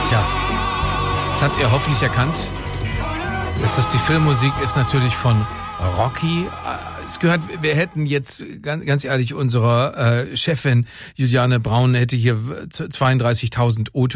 Tja, das habt ihr hoffentlich erkannt, dass das die Filmmusik ist natürlich von Rocky. Es gehört, wir hätten jetzt, ganz ehrlich, unsere Chefin Juliane Braun hätte hier 32.000 O-Töne